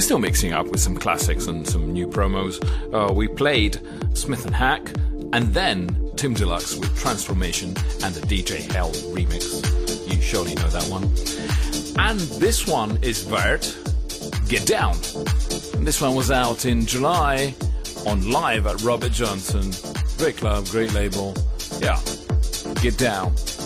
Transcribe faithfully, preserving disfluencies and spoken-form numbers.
we're still mixing up with some classics and some new promos. Uh, we played Smith and Hack, and then Tim Deluxe with Transformation and the D J Hell remix. You surely know that one. And this one is Vert, Get Down. And this one was out in July on Live at Robert Johnson. Great club, great label. Yeah, Get Down.